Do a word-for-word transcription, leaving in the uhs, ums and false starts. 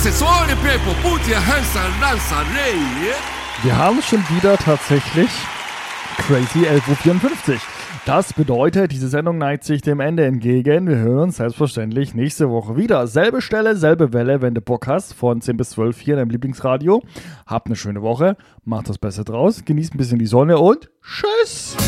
Assessore Pepo, put your hands and dance and lay. Wir haben schon wieder tatsächlich Crazy elf Uhr vierundfünfzig. Das bedeutet, diese Sendung neigt sich dem Ende entgegen. Wir hören uns selbstverständlich nächste Woche wieder. Selbe Stelle, selbe Welle, wenn du Bock hast, von zehn bis zwölf hier in deinem Lieblingsradio. Habt eine schöne Woche, macht das Beste draus, genießt ein bisschen die Sonne und tschüss!